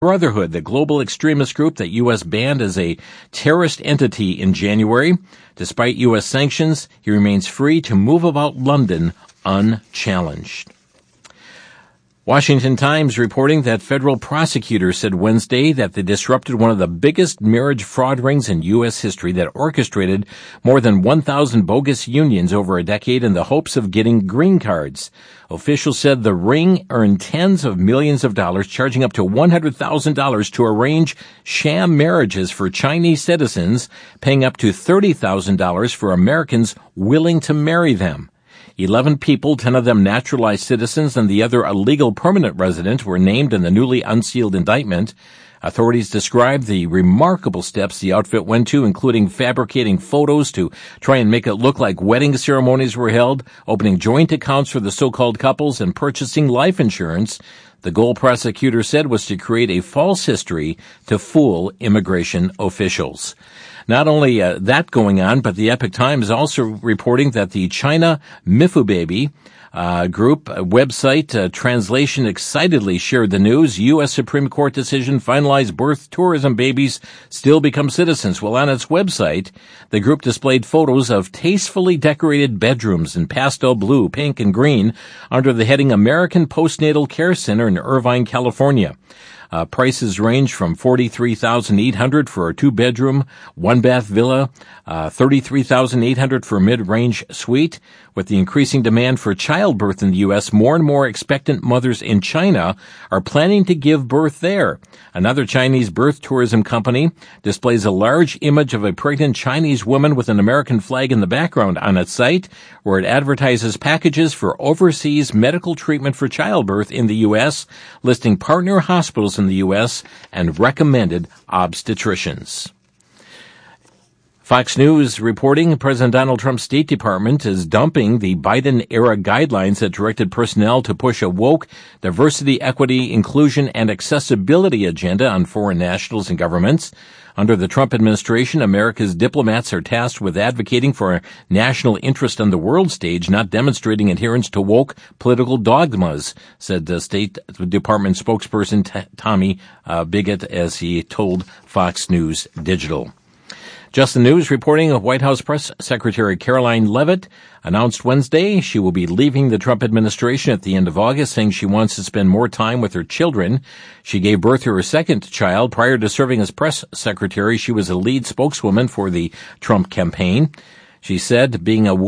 Brotherhood, the global extremist group that U.S. banned as a terrorist entity in January. Despite U.S. sanctions, he remains free to move about London unchallenged. Washington Times reporting that federal prosecutors said Wednesday that they disrupted one of the biggest marriage fraud rings in U.S. history that orchestrated more than 1,000 bogus unions over a decade in the hopes of getting green cards. Officials said the ring earned tens of millions of dollars, charging up to $100,000 to arrange sham marriages for Chinese citizens, paying up to $30,000 for Americans willing to marry them. 11 people, 10 of them naturalized citizens, and the other a legal permanent resident, were named in the newly unsealed indictment. Authorities described the remarkable steps the outfit went to, including fabricating photos to try and make it look like wedding ceremonies were held, opening joint accounts for the so-called couples, and purchasing life insurance. The goal, prosecutors said, was to create a false history to fool immigration officials. Not only that going on, but the Epoch Times also reporting that the China Mifu Baby group website Translation excitedly shared the news. U.S. Supreme Court decision finalized birth tourism babies still become citizens. Well, on its website, the group displayed photos of tastefully decorated bedrooms in pastel blue, pink, and green under the heading American Postnatal Care Center in Irvine, California. Prices range from $43,800 for a 2-bedroom, 1-bath villa, $33,800 for a mid-range suite. With the increasing demand for childbirth in the U.S., more and more expectant mothers in China are planning to give birth there. Another Chinese birth tourism company displays a large image of a pregnant Chinese woman with an American flag in the background on its site, where it advertises packages for overseas medical treatment for childbirth in the U.S., listing partner hospitals in the U.S. and recommended obstetricians. Fox News reporting President Donald Trump's State Department is dumping the Biden-era guidelines that directed personnel to push a woke, diversity, equity, inclusion, and accessibility agenda on foreign nationals and governments. Under the Trump administration, America's diplomats are tasked with advocating for national interest on the world stage, not demonstrating adherence to woke political dogmas, said the State Department spokesperson Tommy Bigot as he told Fox News Digital. Just the News reporting of White House Press Secretary Caroline Leavitt announced Wednesday she will be leaving the Trump administration at the end of August, saying she wants to spend more time with her children. She gave birth to her second child. Prior to serving as press secretary, she was a lead spokeswoman for the Trump campaign. She said being a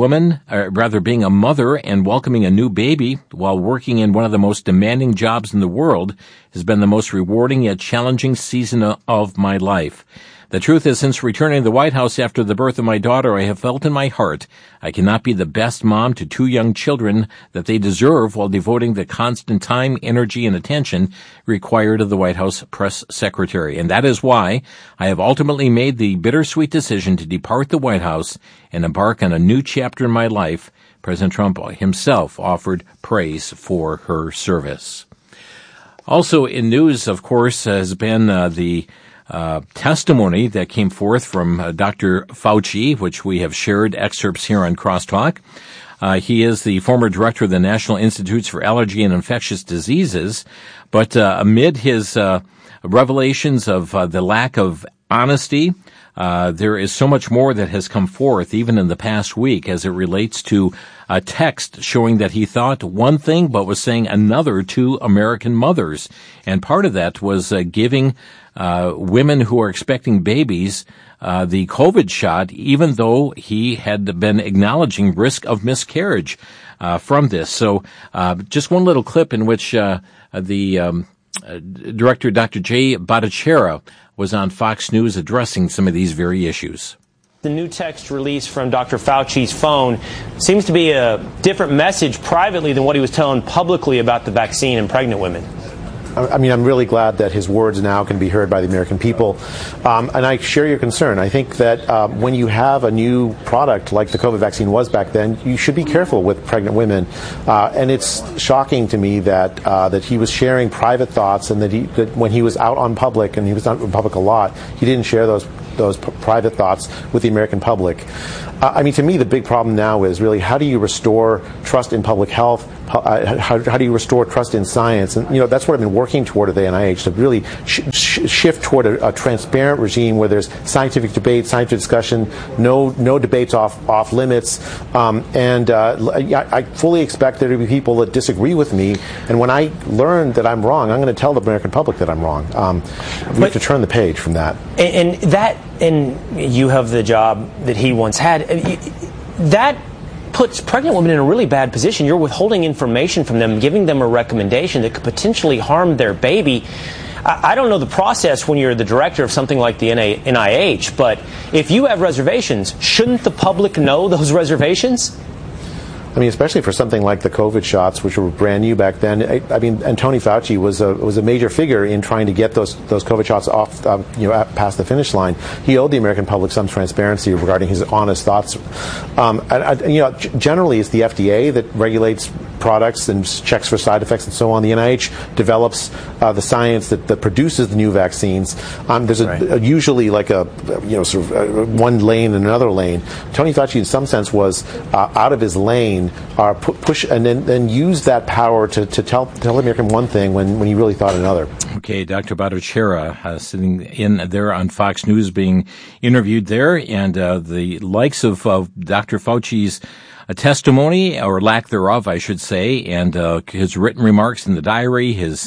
mother and welcoming a new baby while working in one of the most demanding jobs in the world has been the most rewarding yet challenging season of my life. The truth is, since returning to the White House after the birth of my daughter, I have felt in my heart I cannot be the best mom to 2 young children that they deserve while devoting the constant time, energy, and attention required of the White House press secretary. And that is why I have ultimately made the bittersweet decision to depart the White House and embark on a new chapter in my life. President Trump himself offered praise for her service. Also in news, of course, has been the testimony that came forth from Dr. Fauci, which we have shared excerpts here on Crosstalk. He is the former director of the National Institutes for Allergy and Infectious Diseases, but amid his revelations of the lack of honesty, there is so much more that has come forth, even in the past week, as it relates to a text showing that he thought one thing but was saying another to American mothers. And part of that was giving women who are expecting babies the COVID shot, even though he had been acknowledging risk of miscarriage from this. So just one little clip in which the director, Dr. Jay Bhattacharya, was on Fox News addressing some of these very issues. The new text release from Dr. Fauci's phone seems to be a different message privately than what he was telling publicly about the vaccine in pregnant women. I mean, I'm really glad that his words now can be heard by the American people. And I share your concern. I think that when you have a new product like the COVID vaccine was back then, you should be careful with pregnant women. And it's shocking to me that he was sharing private thoughts and that when he was out on public, and he was out in public a lot, he didn't share those those private thoughts with the American public. To me, the big problem now is really how do you restore trust in public health? How do you restore trust in science? And that's what I've been working toward at the NIH, to really shift toward a transparent regime where there's scientific debate, scientific discussion, no debates off limits, and I fully expect there to be people that disagree with me. And when I learn that I'm wrong, I'm going to tell the American public that I'm wrong. We have to turn the page from that. And you have the job that he once had. That puts pregnant women in a really bad position. You're withholding information from them, giving them a recommendation that could potentially harm their baby. I don't know the process when you're the director of something like the NIH, but if you have reservations, shouldn't the public know those reservations? Especially for something like the COVID shots, which were brand new back then. And Tony Fauci was a major figure in trying to get those COVID shots off, past the finish line. He owed the American public some transparency regarding his honest thoughts. Generally, it's the FDA that regulates products and checks for side effects and so on. The NIH develops the science that produces the new vaccines. There's usually like one lane and another lane. Tony Fauci, in some sense, was out of his lane, push and then use that power to tell American one thing when he really thought another. Okay, Dr. Bhattacharya sitting in there on Fox News being interviewed there, and the likes of Dr. Fauci's testimony, or lack thereof, I should say, and his written remarks in the diary, his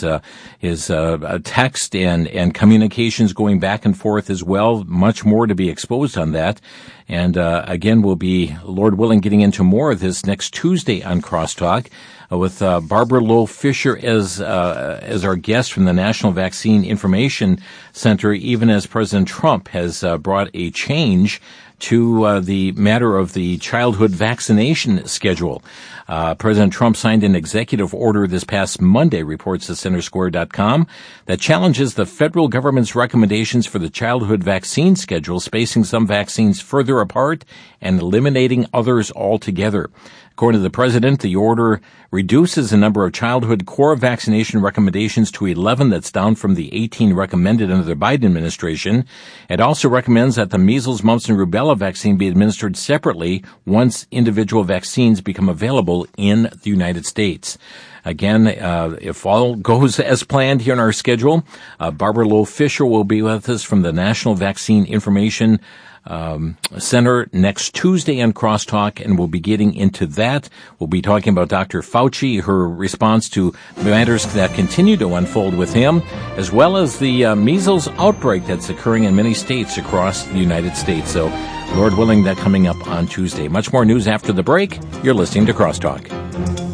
text and communications going back and forth as well. Much more to be exposed on that. And again, we'll be, Lord willing, getting into more of this next Tuesday on Crosstalk with Barbara Loe-Fisher as our guest from the National Vaccine Information Center, even as President Trump has brought a change to the matter of the childhood vaccination schedule. President Trump signed an executive order this past Monday, reports thecentersquare.com, that challenges the federal government's recommendations for the childhood vaccine schedule, spacing some vaccines further apart and eliminating others altogether. According to the president, the order reduces the number of childhood core vaccination recommendations to 11. That's down from the 18 recommended under the Biden administration. It also recommends that the measles, mumps, and rubella vaccine be administered separately once individual vaccines become available in the United States. Again, if all goes as planned here in our schedule, Barbara Loe-Fisher will be with us from the National Vaccine Information Center next Tuesday on Crosstalk, and we'll be getting into that. We'll be talking about Dr. Fauci, her response to matters that continue to unfold with him, as well as the measles outbreak that's occurring in many states across the United States. So, Lord willing, that coming up on Tuesday. Much more news after the break. You're listening to Crosstalk.